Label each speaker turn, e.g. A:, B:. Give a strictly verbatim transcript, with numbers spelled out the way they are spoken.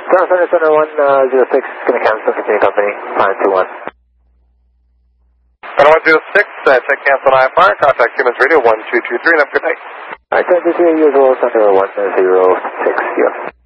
A: Center Center one zero six, going to cancel, continue company, five two one.
B: Center one zero six, uh, check cancel I F R, contact Siemens Radio one two two three, and have a good night.
A: Alright, Center two three, usual, Center one zero six, yeah.